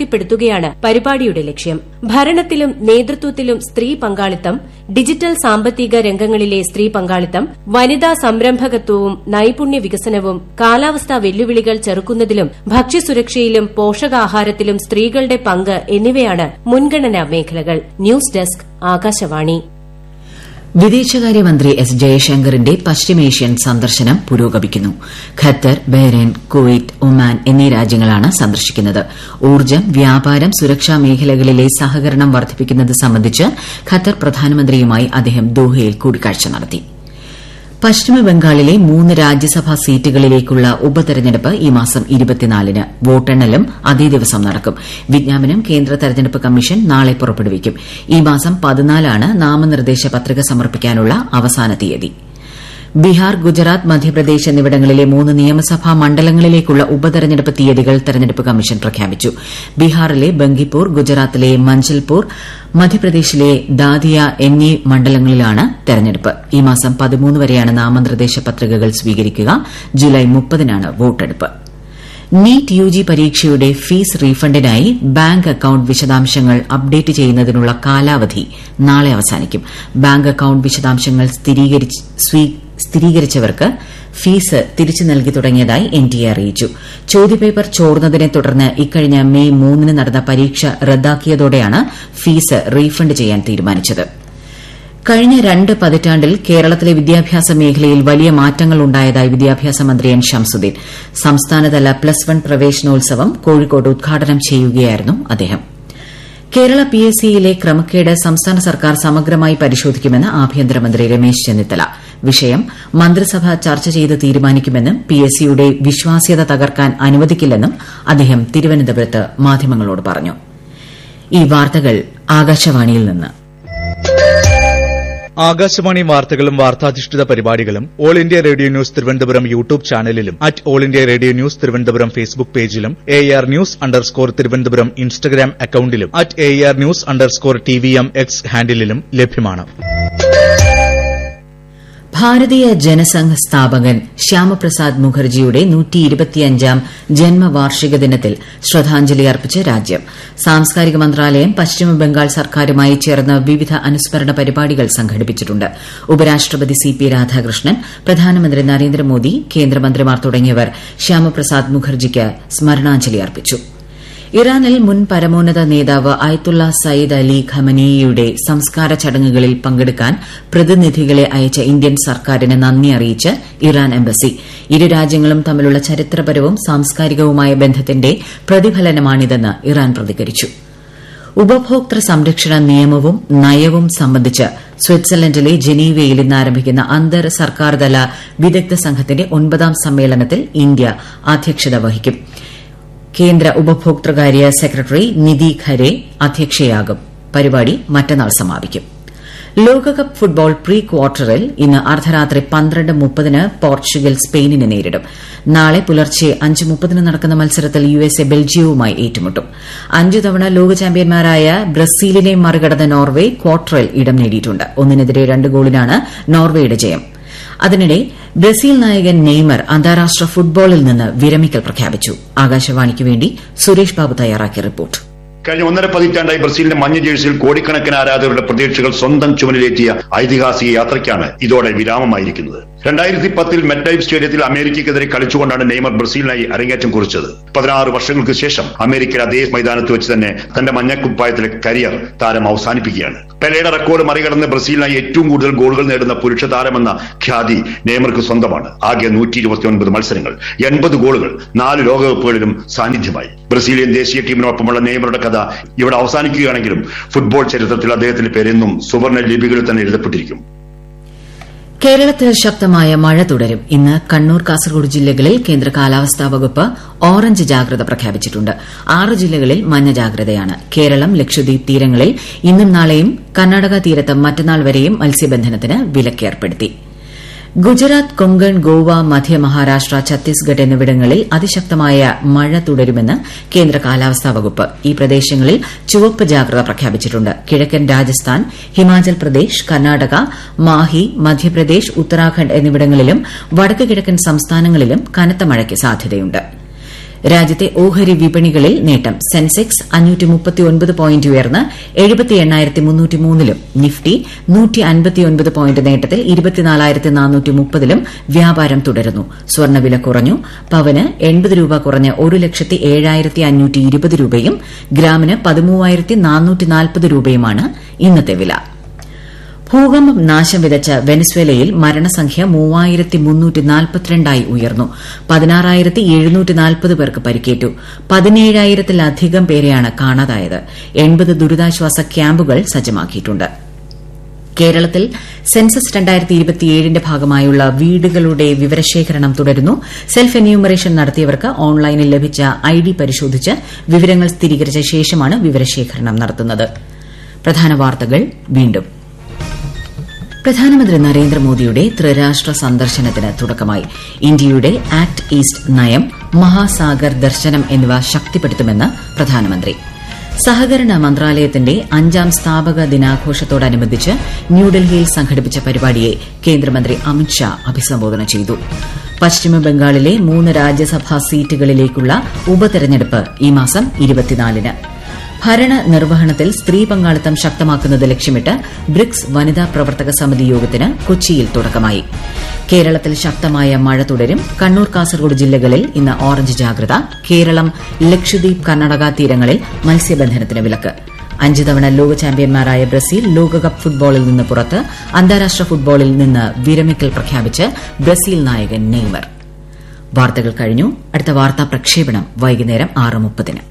ശക്തിപ്പെടുത്തുകയാണ് പരിപാടിയുടെ ലക്ഷ്യം. ഭരണത്തിലും നേതൃത്വത്തിലും സ്ത്രീ പങ്കാളിത്തം, ഡിജിറ്റൽ സാമ്പത്തിക രംഗങ്ങളിലെ സ്ത്രീ പങ്കാളിത്തം, വനിതാ സംരംഭകത്വവും നൈപുണ്യ വികസനവും, കാലാവസ്ഥാ വെല്ലുവിളികൾ ചെറുക്കുന്നതിലും ഭക്ഷ്യസുരക്ഷയിലും പോഷകാഹാരത്തിലും സ്ത്രീകളുടെ പങ്ക് എന്നിവയാണ് മുൻഗണനാ മേഖലകൾ. News desk, Akashvani. വിദേശകാര്യമന്ത്രി എസ് ജയശങ്കറിന്റെ പശ്ചിമേഷ്യൻ സന്ദർശനം പുരോഗമിക്കുന്നു. ഖത്തർ, ബഹ്റൈൻ, കുവൈറ്റ്, ഒമാൻ എന്നീ രാജ്യങ്ങളാണ് സന്ദർശിക്കുന്നത്. ഊർജ്ജം, വ്യാപാരം, സുരക്ഷാ മേഖലകളിലെ സഹകരണം വർദ്ധിപ്പിക്കുന്നത് സംബന്ധിച്ച് ഖത്തർ പ്രധാനമന്ത്രിയുമായി അദ്ദേഹം ദോഹയിൽ കൂടിക്കാഴ്ച നടത്തി. പശ്ചിമബംഗാളിലെ 3 രാജ്യസഭാ സീറ്റുകളിലേക്കുള്ള ഉപതെരഞ്ഞെടുപ്പ് ഈ മാസം 24-ന്. വോട്ടെണ്ണലും അതേ ദിവസം നടക്കും. വിജ്ഞാപനം കേന്ദ്ര തെരഞ്ഞെടുപ്പ് കമ്മീഷൻ നാളെ പുറപ്പെടുവിക്കും. ഈ മാസം 14-ആണ് നാമനിർദ്ദേശ പത്രിക സമർപ്പിക്കാനുള്ള അവസാന തീയതി. ബീഹാർ, ഗുജറാത്ത്, മധ്യപ്രദേശ് എന്നിവിടങ്ങളിലെ 3 നിയമസഭാ മണ്ഡലങ്ങളിലേക്കുള്ള ഉപതെരഞ്ഞെടുപ്പ് തീയതികൾ തെരഞ്ഞെടുപ്പ് കമ്മീഷൻ പ്രഖ്യാപിച്ചു. ബീഹാറിലെ ബങ്കിപ്പൂർ, ഗുജറാത്തിലെ മഞ്ചൽപൂർ, മധ്യപ്രദേശിലെ ദാദിയ എന്നീ മണ്ഡലങ്ങളിലാണ് തെരഞ്ഞെടുപ്പ്. ഈ മാസം 13 വരെയാണ് നാമനിർദ്ദേശ പത്രികകൾ സ്വീകരിക്കുക. ജൂലൈ 30-നാണ് വോട്ടെടുപ്പ്. നീറ്റ് യുജി പരീക്ഷയുടെ ഫീസ് റീഫണ്ടിനായി ബാങ്ക് അക്കൌണ്ട് വിശദാംശങ്ങൾ അപ്ഡേറ്റ് ചെയ്യുന്നതിനുള്ള കാലാവധി നാളെ അവസാനിക്കും. ബാങ്ക് അക്കൌണ്ട് വിശദാംശങ്ങൾ സ്ഥിരീകരിച്ചവർക്ക് ഫീസ് തിരിച്ചു നൽകി തുടങ്ങിയതായി എൻടിഎ അറിയിച്ചു. ചോദ്യപേപ്പർ ചോർന്നതിനെ തുടർന്ന് ഇക്കഴിഞ്ഞ മെയ് 3-ന് നടന്ന പരീക്ഷ റദ്ദാക്കിയതോടെയാണ് ഫീസ് റീഫണ്ട് ചെയ്യാൻ തീരുമാനിച്ചത്. കഴിഞ്ഞ 2 പതിറ്റാണ്ടിൽ കേരളത്തിലെ വിദ്യാഭ്യാസ മേഖലയിൽ വലിയ മാറ്റങ്ങൾ ഉണ്ടായതായി വിദ്യാഭ്യാസ മന്ത്രി എൻ ശംസുദ്ദീൻ. സംസ്ഥാനതല +1 പ്രവേശനോത്സവം കോഴിക്കോട് ഉദ്ഘാടനം ചെയ്യുകയായിരുന്നു അദ്ദേഹം. കേരള PSCയിലെ ക്രമക്കേട് സംസ്ഥാന സർക്കാർ സമഗ്രമായി പരിശോധിക്കുമെന്ന് ആഭ്യന്തരമന്ത്രി രമേശ് ചെന്നിത്തല. വിഷയം മന്ത്രിസഭ ചർച്ച ചെയ്ത് തീരുമാനിക്കുമെന്നും PSCയുടെ വിശ്വാസ്യത തകർക്കാൻ അനുവദിക്കില്ലെന്നും അദ്ദേഹം തിരുവനന്തപുരത്ത് മാധ്യമങ്ങളോട് പറഞ്ഞു. ഈ വാർത്തകൾ ആകാശവാണിയിൽ നിന്ന്. ആകാശവാണി വാർത്തകളും വാർത്താധിഷ്ഠിത പരിപാടികളും all India radio news Thiruvananthapuram YouTube ചാനലിലും all India radio news Thiruvananthapuram Facebook പേജിലും AR News_ തിരുവനന്തപുരം ഇൻസ്റ്റഗ്രാം അക്കൌണ്ടിലും AR News_TVM X ഹാൻഡിലും ലഭ്യമാണ്. ഭാരതീയ ജനസംഘ് സ്ഥാപകൻ ശ്യാമപ്രസാദ് മുഖർജിയുടെ 125ാം ജന്മവാർഷിക ദിനത്തിൽ ശ്രദ്ധാഞ്ജലി അർപ്പിച്ച് രാജ്യം. സാംസ്കാരിക മന്ത്രാലയം പശ്ചിമബംഗാൾ സർക്കാരുമായി ചേർന്ന് വിവിധ അനുസ്മരണ പരിപാടികൾ സംഘടിപ്പിച്ചിട്ടുണ്ട്. ഉപരാഷ്ട്രപതി CP രാധാകൃഷ്ണൻ, പ്രധാനമന്ത്രി നരേന്ദ്രമോദി, കേന്ദ്രമന്ത്രിമാർ തുടങ്ങിയവർ ശ്യാമപ്രസാദ് മുഖർജിക്ക് സ്മരണാഞ്ജലി അർപ്പിച്ചു. ഇറാനിൽ മുൻ പരമോന്നത നേതാവ് അയത്തുള്ള സയ്യിദ് അലി ഖമനേയിയുടെ സംസ്കാര ചടങ്ങുകളിൽ പങ്കെടുക്കാൻ പ്രതിനിധികളെ അയച്ച ഇന്ത്യൻ സർക്കാരിന് നന്ദി അറിയിച്ച് ഇറാൻ എംബസി. ഇരു രാജ്യങ്ങളും തമ്മിലുള്ള ചരിത്രപരവും സാംസ്കാരികവുമായ ബന്ധത്തിന്റെ പ്രതിഫലനമാണിതെന്ന് ഇറാൻ പ്രതികരിച്ചു. ഉപഭോക്തൃ സംരക്ഷണ നിയമവും നയവും സംബന്ധിച്ച് സ്വിറ്റ്സർലൻഡിലെ ജനീവയിൽ ഇന്ന് ആരംഭിക്കുന്ന അന്തർ സർക്കാർതല വിദഗ്ധ സംഘത്തിന്റെ 9ാം സമ്മേളനത്തിൽ ഇന്ത്യ അധ്യക്ഷത വഹിക്കും. കേന്ദ്ര ഉപഭോക്തൃകാര്യ സെക്രട്ടറി നിധി ഖരെ അധ്യക്ഷയാകും. പരിപാടി മറ്റന്നാൾ സമാപിക്കും. ലോകകപ്പ് ഫുട്ബോൾ പ്രീ ക്വാർട്ടറിൽ ഇന്ന് അർദ്ധരാത്രി 12:30-ന് പോർച്ചുഗൽ സ്പെയിനിനെ നേരിടും. നാളെ പുലർച്ചെ 5:30-ന് നടക്കുന്ന മത്സരത്തിൽ USA ബെൽജിയവുമായി ഏറ്റുമുട്ടും. 5 തവണ ലോക ചാമ്പ്യന്മാരായ ബ്രസീലിനെ മറികടന്ന നോർവെ ക്വാർട്ടറിൽ ഇടം നേടിയിട്ടുണ്ട്. 1-നെതിരെ 2 ഗോളിനാണ് നോർവെയുടെ ജയം. അതിനിടെ ബ്രസീൽ നായകൻ നെയ്മർ അന്താരാഷ്ട്ര ഫുട്ബോളിൽ നിന്ന് വിരമിക്കൽ പ്രഖ്യാപിച്ചു. ആകാശവാണിക്ക് വേണ്ടി സുരേഷ് ബാബു തയ്യാറാക്കിയ റിപ്പോർട്ട്. കഴിഞ്ഞ 1.5 പതിറ്റാണ്ടായി ബ്രസീലിന്റെ മഞ്ഞ ജേഴ്സിയിൽ കോടിക്കണക്കിന് ആരാധകരുടെ പ്രതീക്ഷകൾ സ്വന്തം ചുമലിലേറ്റിയ ഐതിഹാസിക യാത്രയ്ക്കാണ് ഇതോടെ വിരാമമായിരിക്കുന്നത്. 2010-ൽ മെറ്റ്ലൈഫ് സ്റ്റേഡിയത്തിൽ അമേരിക്കയ്ക്കെതിരെ കളിച്ചുകൊണ്ടാണ് നെയ്മർ ബ്രസീലിനായി അരങ്ങേറ്റം കുറിച്ചത്. 16 വർഷങ്ങൾക്ക് ശേഷം അമേരിക്കയിൽ അതേ മൈതാനത്ത് വെച്ച് തന്നെ തന്റെ മഞ്ഞക്കുപ്പായത്തിലെ കരിയർ താരം അവസാനിപ്പിക്കുകയാണ്. പെലെയുടെ റെക്കോർഡ് മറികടന്ന് ബ്രസീലിനായി ഏറ്റവും കൂടുതൽ ഗോളുകൾ നേടുന്ന പുരുഷ താരമെന്ന ഖ്യാതി നെയ്മർക്ക് സ്വന്തമാണ്. ആകെ 129 മത്സരങ്ങൾ, 80 ഗോളുകൾ, 4 ലോകകപ്പുകളിലും സാന്നിധ്യമായി. ബ്രസീലിയൻ ദേശീയ ടീമിനൊപ്പമുള്ള നെയ്മറുടെ കഥ ഇവിടെ അവസാനിക്കുകയാണെങ്കിലും ഫുട്ബോൾ ചരിത്രത്തിൽ അദ്ദേഹത്തിന്റെ പേരെന്നും സുവർണ ലിപികളിൽ തന്നെ എഴുതപ്പെട്ടിരിക്കും. കേരളത്തിൽ ശക്തമായ മഴ തുടരും. ഇന്ന് കണ്ണൂർ, കാസർഗോഡ് ജില്ലകളിൽ കേന്ദ്ര കാലാവസ്ഥാ വകുപ്പ് ഓറഞ്ച് ജാഗ്രത പ്രഖ്യാപിച്ചിട്ടുണ്ട്. 6 ജില്ലകളിൽ മഞ്ഞ ജാഗ്രതയാണ്. കേരളം, ലക്ഷദ്വീപ് തീരങ്ങളിൽ ഇന്നും നാളെയും, കർണാടക തീരത്ത് മറ്റന്നാൾ വരെയും മത്സ്യബന്ധനത്തിന് വിലക്കേർപ്പെടുത്തി. ഗുജറാത്ത്, കൊങ്കൺ, ഗോവ, മധ്യ മഹാരാഷ്ട്ര, ഛത്തീസ്ഗഡ് എന്നിവിടങ്ങളിൽ അതിശക്തമായ മഴ തുടരുമെന്ന് കേന്ദ്ര കാലാവസ്ഥാ വകുപ്പ്. ഈ പ്രദേശങ്ങളിൽ ചുവപ്പ് ജാഗ്രത പ്രഖ്യാപിച്ചിട്ടുണ്ട്. കിഴക്കൻ രാജസ്ഥാൻ, ഹിമാചൽ പ്രദേശ്, കർണാടക, മാഹി, മധ്യപ്രദേശ്, ഉത്തരാഖണ്ഡ് എന്നിവിടങ്ങളിലും വടക്ക് കിഴക്കൻ സംസ്ഥാനങ്ങളിലും കനത്ത മഴയ്ക്ക് സാധ്യതയുണ്ട്. രാജ്യത്തെ ഓഹരി വിപണികളിൽ നേട്ടം. സെൻസെക്സ് 539 പോയിന്റ് ഉയർന്ന് 78,303-ലും നിഫ്റ്റി 159 പോയിന്റ് നേട്ടത്തിൽ 24,430-ലും വ്യാപാരം തുടരുന്നു. സ്വർണ്ണവില കുറഞ്ഞു. പവന് 80 രൂപ കുറഞ്ഞ് 1,07,520 രൂപയും ഗ്രാമിന് 13,440 രൂപയുമാണ് ഇന്നത്തെ വില. ഭൂകമ്പം നാശം വിതച്ച വെനസ്വേലയിൽ മരണസംഖ്യ 3,342 ഉയർന്നു. 16,740 പേർക്ക് പരിക്കേറ്റു. 17,000-ത്തിലധികം പേരെയാണ് കാണാതായത്. 80 ദുരിതാശ്വാസ ക്യാമ്പുകൾ സജ്ജമാക്കിയിട്ടുണ്ട്. കേരളത്തിൽ സെൻസസ് 2027ന്റെ ഭാഗമായുള്ള വീടുകളുടെ വിവരശേഖരണം തുടരുന്നു. സെൽഫ് എന്യൂമറേഷൻ നടത്തിയവർക്ക് ഓൺലൈനിൽ ലഭിച്ച ഐഡി പരിശോധിച്ച് വിവരങ്ങൾ സ്ഥിരീകരിച്ച ശേഷമാണ് വിവരശേഖരണം നടത്തുന്നത്. പ്രധാന വാർത്തകൾ വീണ്ടും. പ്രധാനമന്ത്രി നരേന്ദ്രമോദിയുടെ ത്രിരാഷ്ട്ര സന്ദർശനത്തിന് തുടക്കമായി. ഇന്ത്യയുടെ ആക്ട് ഈസ്റ്റ് നയം, മഹാസാഗർ ദർശനം എന്നിവ ശക്തിപ്പെടുത്തുമെന്ന് പ്രധാനമന്ത്രി. സഹകരണ മന്ത്രാലയത്തിന്റെ 5ാം സ്ഥാപക ദിനാഘോഷത്തോടനുബന്ധിച്ച് ന്യൂഡൽഹിയിൽ സംഘടിപ്പിച്ച പരിപാടിയെ കേന്ദ്രമന്ത്രി അമിത്ഷാ അഭിസംബോധന ചെയ്തു. പശ്ചിമബംഗാളിലെ 3 രാജ്യസഭാ സീറ്റുകളിലേക്കുള്ള ഉപതെരഞ്ഞെടുപ്പ് ഈ മാസം 24-ന്. ഭരണനിർവഹണത്തിൽ സ്ത്രീ പങ്കാളിത്തം ശക്തമാക്കുന്നത് ലക്ഷ്യമിട്ട് ബ്രിക്സ് വനിതാ പ്രവർത്തക സമിതി യോഗത്തിന് കൊച്ചിയിൽ തുടക്കമായി. കേരളത്തിൽ ശക്തമായ മഴ തുടരും. കണ്ണൂർ, കാസർഗോഡ് ജില്ലകളിൽ ഇന്ന് ഓറഞ്ച് ജാഗ്രത. കേരളം, ലക്ഷദ്വീപ്, കർണാടക തീരങ്ങളിൽ മത്സ്യബന്ധനത്തിന് വിലക്ക്. 5 തവണ ലോക ചാമ്പ്യന്മാരായ ബ്രസീൽ ലോകകപ്പ് ഫുട്ബോളിൽ നിന്ന് പുറത്ത്. അന്താരാഷ്ട്ര ഫുട്ബോളിൽ നിന്ന് വിരമിക്കൽ പ്രഖ്യാപിച്ച് ബ്രസീൽ നായകൻ നെയ്മർ. വാർത്തകൾ കഴിഞ്ഞു. അടുത്ത വാർത്താ പ്രക്ഷേപണം വൈകുന്നേരം 6:30-ന്.